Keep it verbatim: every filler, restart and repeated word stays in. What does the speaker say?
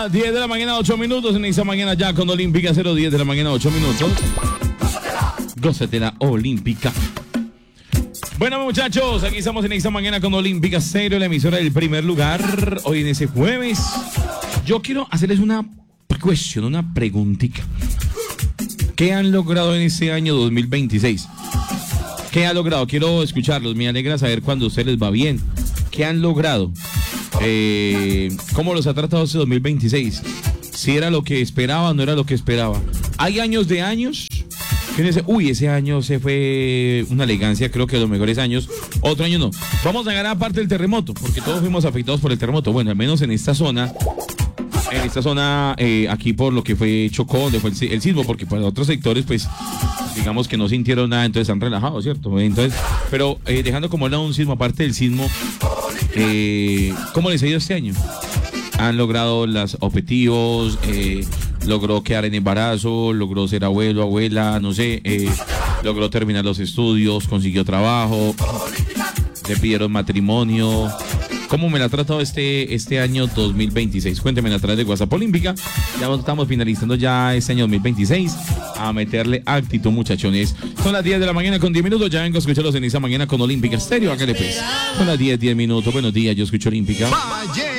las diez de la mañana, ocho minutos. En esta mañana ya con Olímpica, cero diez de la mañana, ocho minutos. Gózatela Olímpica. Bueno, muchachos, aquí estamos en esta mañana con Olímpica Cero, la emisora del primer lugar. Hoy en ese jueves, yo quiero hacerles una cuestión, una preguntita. ¿Qué han logrado en este año dos mil veintiséis? ¿Qué han logrado? Quiero escucharlos, me alegra saber cuando a ustedes les va bien. ¿Qué han logrado? Eh, ¿Cómo los ha tratado este dos mil veintiséis? ¿Si era lo que esperaba o no era lo que esperaba? ¿Hay años de años? Fíjense, uy, ese año se fue una elegancia, creo que de los mejores años. Otro año no. Vamos a ganar aparte del terremoto, porque todos fuimos afectados por el terremoto. Bueno, al menos en esta zona, en esta zona, eh, aquí por lo que fue Chocó, donde fue el, el sismo, porque para otros sectores, pues, digamos que no sintieron nada, entonces están relajados, ¿cierto? Entonces, pero eh, dejando como lado un sismo, aparte del sismo, eh, ¿cómo les ha ido este año? Han logrado los objetivos, eh, logró quedar en embarazo, logró ser abuelo, abuela, no sé, eh, logró terminar los estudios, consiguió trabajo, le pidieron matrimonio. ¿Cómo me la ha tratado este, este año dos mil veintiséis? Cuéntenme a través de WhatsApp Olímpica. Ya estamos finalizando ya este año dos mil veintiséis. A meterle actitud, muchachones. Son las diez de la mañana con diez minutos. Ya vengo a escucharlos en esa mañana con Olímpica Estéreo. Acá le pues. Son las diez, diez minutos. Buenos días, yo escucho Olímpica.